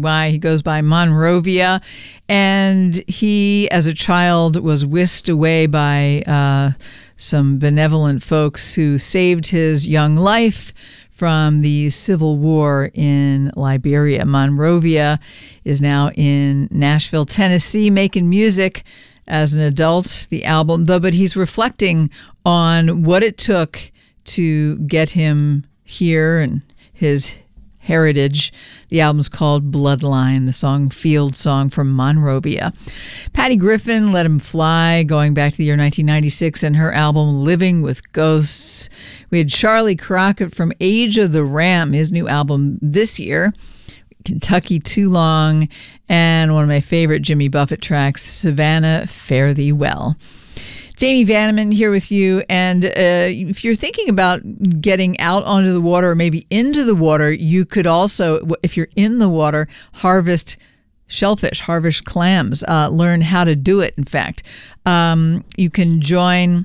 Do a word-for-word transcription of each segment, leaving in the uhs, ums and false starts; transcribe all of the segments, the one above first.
Y. He goes by Monrovia, and he, as a child, was whisked away by uh, some benevolent folks who saved his young life from the civil war in Liberia. Monrovia is now in Nashville, Tennessee, making music as an adult. The album, though, but he's reflecting on what it took to get him here and his heritage. The album's called Bloodline, the song Field Song from Monrovia. Patty Griffin, Let Him Fly, going back to the year nineteen ninety-six, and her album Living with Ghosts. We had Charlie Crockett from Age of the Ram, his new album this year. Kentucky Too Long, and one of my favorite Jimmy Buffett tracks, Savannah, Fare Thee Well. It's Amy Vanneman here with you, and uh, if you're thinking about getting out onto the water or maybe into the water, you could also, if you're in the water, harvest shellfish, harvest clams, uh, learn how to do it, in fact. Um, you can join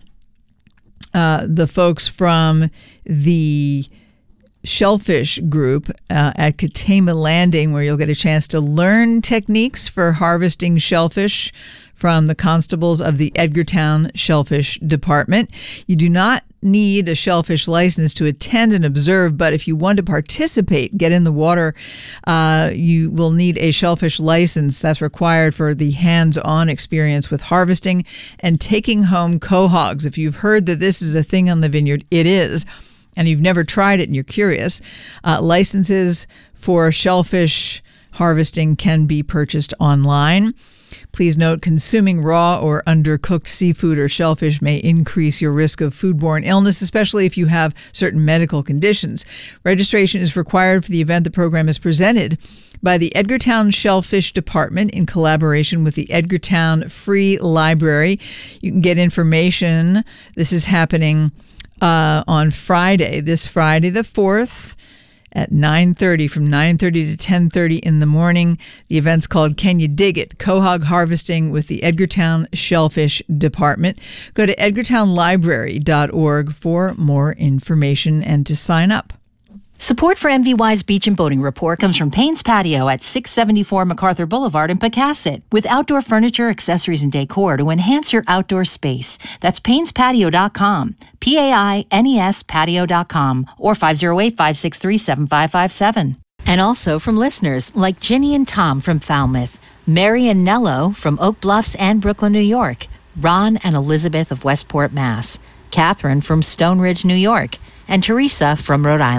uh, the folks from the Shellfish Group uh, at Katama Landing, where you'll get a chance to learn techniques for harvesting shellfish from the constables of the Edgartown Shellfish Department. You do not need a shellfish license to attend and observe, but if you want to participate, get in the water, uh, you will need a shellfish license. That's required for the hands-on experience with harvesting and taking home quahogs. If you've heard that this is a thing on the vineyard, it is, and you've never tried it and you're curious, uh, licenses for shellfish harvesting can be purchased online. Please note, consuming raw or undercooked seafood or shellfish may increase your risk of foodborne illness, especially if you have certain medical conditions. Registration is required for the event. The program is presented by the Edgartown Shellfish Department in collaboration with the Edgartown Free Library. You can get information. This is happening uh, on Friday, this Friday the fourth, at nine thirty, from nine thirty to ten thirty in the morning. The event's called Can You Dig It? Quahog Harvesting with the Edgartown Shellfish Department. Go to edgartown library dot org for more information and to sign up. Support for M V Y's Beach and Boating Report comes from Payne's Patio at six seventy-four MacArthur Boulevard in Pecasset, with outdoor furniture, accessories, and decor to enhance your outdoor space. That's paynes patio dot com, P A I N E S patio dot com, or five oh eight, five six three, seven five five seven. And also from listeners like Ginny and Tom from Falmouth, Mary and Nello from Oak Bluffs and Brooklyn, New York, Ron and Elizabeth of Westport, Mass, Catherine from Stone Ridge, New York, and Teresa from Rhode Island.